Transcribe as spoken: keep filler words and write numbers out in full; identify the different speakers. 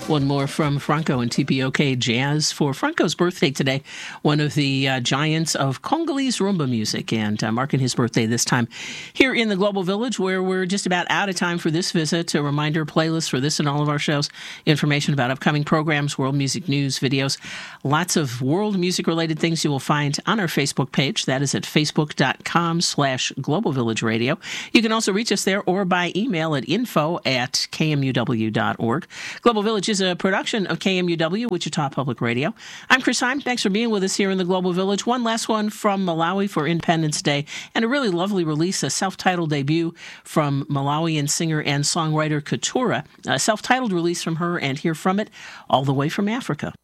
Speaker 1: One more from Franco and T P O K Jazz for Franco's birthday today, one of the uh, giants of Congolese rumba music, and uh, marking his birthday this time here in the Global Village, where we're just about out of time for this visit. A reminder, playlists for this and all of our shows, information about upcoming programs, world music news, videos, lots of world music-related things you will find on our Facebook page. That is at facebook.com slash Global Village Radio. You can also reach us there or by email at info at kmuw dot org. Global Village is a production of K M U W, Wichita Public Radio. I'm Chris Heim. Thanks for being with us here in the Global Village. One last one from Malawi for Independence Day, and a really lovely release, a self-titled debut from Malawian singer and songwriter Keturah. A self-titled release from her, and hear from it all the way from Africa.